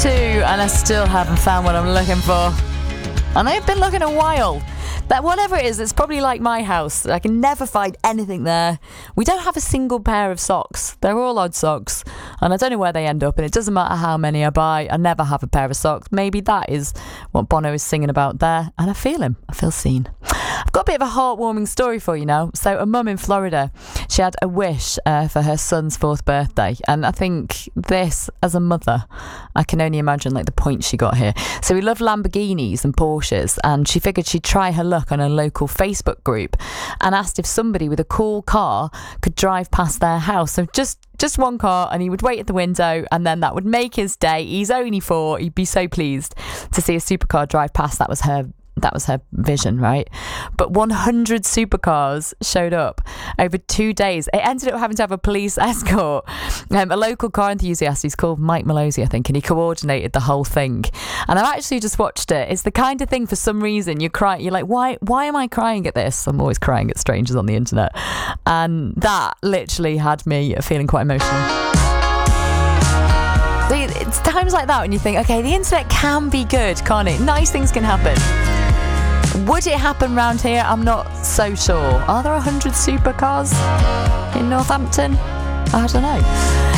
2 and I still haven't found what I'm looking for. And I've been looking a while. But whatever it is, it's probably like my house. I can never find anything there. We don't have a single pair of socks. They're all odd socks. And I don't know where they end up. And it doesn't matter how many I buy. I never have a pair of socks. Maybe that is what Bono is singing about there. And I feel him. I feel seen. I've got a bit of a heartwarming story for you now. So a mum in Florida, she had a wish for her son's 4th birthday. And I think this, as a mother, I can only imagine like the point she got here. So he loved Lamborghinis and Porsches, and she figured she'd try her luck on a local Facebook group and asked if somebody with a cool car could drive past their house. So just one car, and he would wait at the window, and then that would make his day. He's only 4. He'd be so pleased to see a supercar drive past. That was her vision, right? But 100 supercars showed up over 2 days. It ended up having to have a police escort. A local car enthusiast who's called Mike Malozzi, I think, and he coordinated the whole thing. And I've actually just watched it. It's the kind of thing, for some reason, you cry. You're like, why am I crying at this? I'm always crying at strangers on the internet. And that literally had me feeling quite emotional. It's times like that when you think, okay, the internet can be good, can't it? Nice things can happen. Would it happen round here? I'm not so sure. Are there 100 supercars in Northampton? I don't know.